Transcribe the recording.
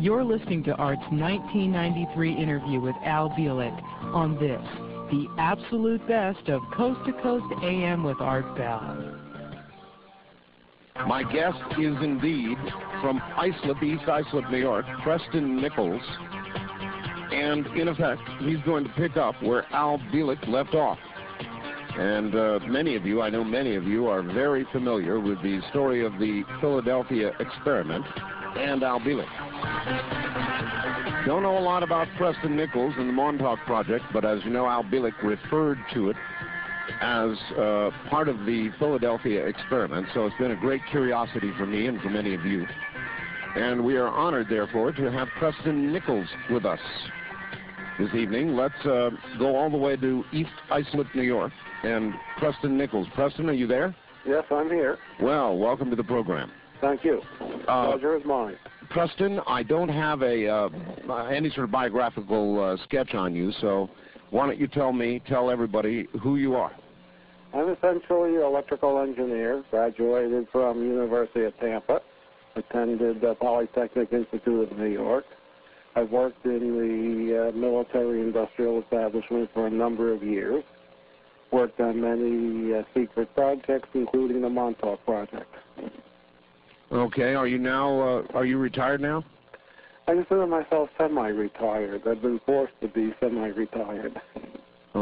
You're listening to Art's 1993 interview with Al Bielek on this, the absolute best of Coast to Coast AM with Art Bell. My guest is indeed from Islip, East Islip, New York, Preston Nichols. And in effect, he's going to pick up where Al Bielek left off. And many of you, I know many of you, are very familiar with the story of the Philadelphia experiment and Al Bielek. Don't know a lot about Preston Nichols and the Montauk Project, but as you know, Al Bielek referred to it as part of the Philadelphia experiment, so it's been a great curiosity for me and for many of you. And we are honored, therefore, to have Preston Nichols with us this evening. Let's go all the way to East Islip, New York, and Preston Nichols. Preston, are you there? Yes, I'm here. Well, welcome to the program. Thank you. Pleasure is mine. Preston, I don't have any sort of biographical sketch on you, so why don't you tell everybody who you are? I'm essentially an electrical engineer, graduated from University of Tampa, attended the Polytechnic Institute of New York. I've worked in the military-industrial establishment for a number of years, worked on many secret projects, including the Montauk Project. Okay, are you retired now? I consider myself semi-retired. I've been forced to be semi-retired.